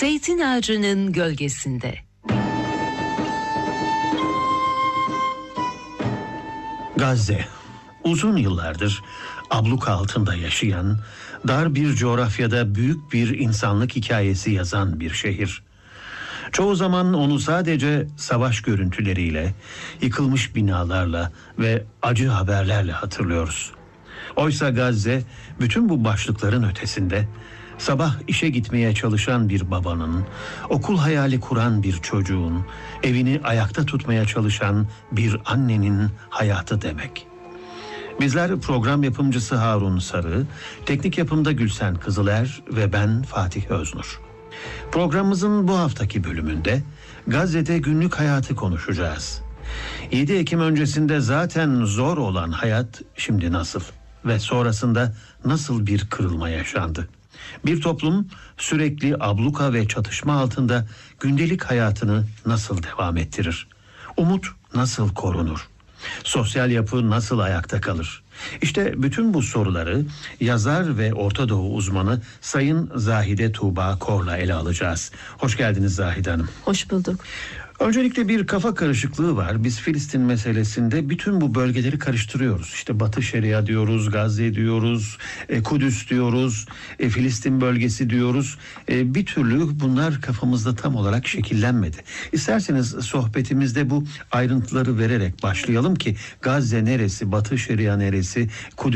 Zeytin ağacının gölgesinde. Gazze, uzun yıllardır abluka altında yaşayan, dar bir coğrafyada büyük bir insanlık hikayesi yazan bir şehir. Çoğu zaman onu sadece savaş görüntüleriyle, yıkılmış binalarla ve acı haberlerle hatırlıyoruz. Oysa Gazze, bütün bu başlıkların ötesinde, sabah işe gitmeye çalışan bir babanın, okul hayali kuran bir çocuğun, evini ayakta tutmaya çalışan bir annenin hayatı demek. Bizler program yapımcısı Harun Sarı, teknik yapımda Gülsen Kızıler ve ben Fatih Öznur. Programımızın bu haftaki bölümünde Gazze'de günlük hayatı konuşacağız. 7 Ekim öncesinde zaten zor olan hayat şimdi nasıl ve sonrasında nasıl bir kırılma yaşandı? Bir toplum sürekli abluka ve çatışma altında gündelik hayatını nasıl devam ettirir? Umut nasıl korunur? Sosyal yapı nasıl ayakta kalır? İşte bütün bu soruları yazar ve Orta Doğu uzmanı Sayın Zahide Tuğba Kor'la ele alacağız. Hoş geldiniz Zahide Hanım. Hoş bulduk. Öncelikle bir kafa karışıklığı var. Biz Filistin meselesinde bütün bu bölgeleri karıştırıyoruz. İşte Batı Şeria diyoruz, Gazze diyoruz, Kudüs diyoruz, Filistin bölgesi diyoruz. Bir türlü bunlar kafamızda tam olarak şekillenmedi. İsterseniz sohbetimizde bu ayrıntıları vererek başlayalım ki Gazze neresi, Batı Şeria neresi, Kudüs